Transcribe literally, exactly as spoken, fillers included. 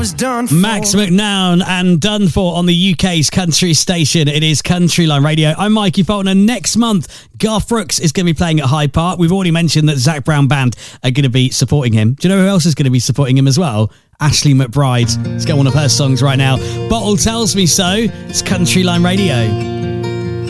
Max McNown and Done For on the U K's country station. It is Countryline Radio. I'm Mikey Fulton, and next month, Garth Brooks is going to be playing at Hyde Park. We've already mentioned that Zac Brown Band are going to be supporting him. Do you know who else is going to be supporting him as well? Ashley McBride. Let's get one of her songs right now. Bottle Tells Me So. It's Countryline Radio.